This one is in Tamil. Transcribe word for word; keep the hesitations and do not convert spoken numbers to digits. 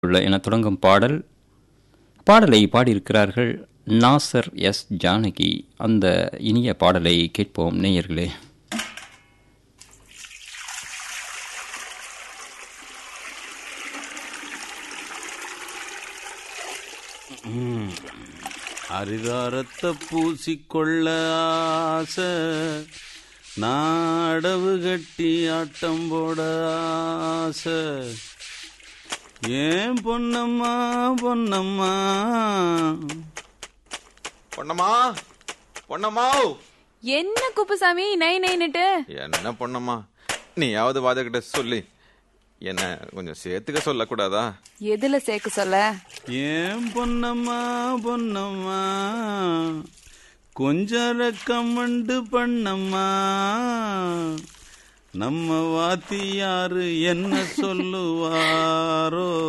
உள்ள என தொடங்கும் பாடல் பாடலை பாடியிருக்கிறார்கள் நாசர் எஸ் ஜானகி. அந்த இனிய பாடலை கேட்போம் நேயர்களே. அரிதாரத்தை பூசிக்கொள்ள ஆசை, நாடவு கட்டி ஆட்டம் போட ஆசை. ஏன் பொன்னம்மா பொன்னம்மா பொன்னம்மா பொன்னம்மா என்ன குப்புசாமி நை நைன்னுட்டு? என்ன பொன்னம்மா, நீயாவது வாதகிட்ட சொல்லி என்ன கொஞ்சம் சேர்த்துக்க சொல்லக்கூடாதா? எதுல சேர்க்க சொல்ல? ஏன் பொன்னம்மா பொன்னம்மா கொஞ்சம் ரெக்கமெண்டு பண்ணம்மா, நம்ம வாத்தியாரு என்ன சொல்லுவாரோ?